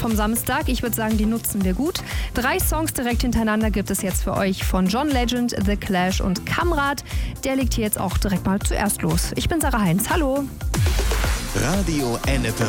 vom Samstag. Ich würde sagen, die nutzen wir gut. 3 Songs direkt hintereinander gibt es jetzt für euch von John Legend, The Clash und Kamrat. Der legt hier jetzt auch direkt mal zuerst los. Ich bin Sarah Heinz. Hallo. Radio NFR